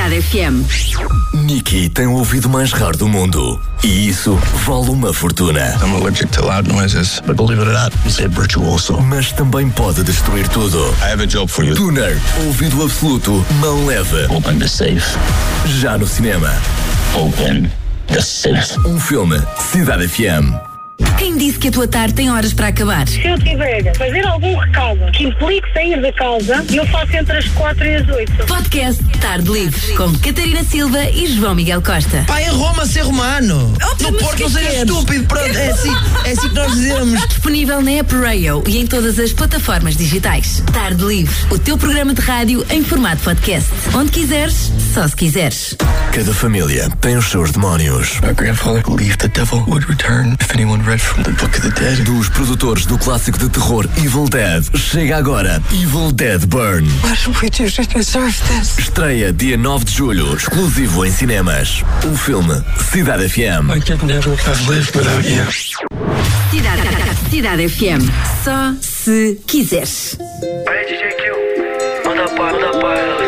Cidade FM. Nikki tem o ouvido mais raro do mundo e isso vale uma fortuna. I'm allergic to loud noises, but believe it or not, it's a virtuoso. Mas também pode destruir tudo. I have a job for you. Tuner, ouvido absoluto, mão leve. Open the safe. Já no cinema. Open the safe. Um filme, Cidade FM. Quem disse que a tua tarde tem horas para acabar? Se eu tiver a fazer algum recado que implique sair da casa, eu faço entre as 4 e as 8. Podcast Tarde Livre, com Catarina Silva e João Miguel Costa. Pai, em Roma ser romano. No Porto não seja estúpido. Pronto, é assim que nós dizemos. Disponível na App Radio e em todas as plataformas digitais. Tarde Livre, o teu programa de rádio em formato podcast. Onde quiseres, só se quiseres. Cada família tem os seus demónios. My grandfather believed the devil would return if anyone read from the Book of the Dead. Dos produtores do clássico de terror Evil Dead, chega agora Evil Dead Burn. What did we do to deserve this? Estreia dia 9 de julho, exclusivo em cinemas. O filme Cidade FM. I could never have lived without you. Cidade FM. Só se quiseres. Olha, DJ Kill, manda para.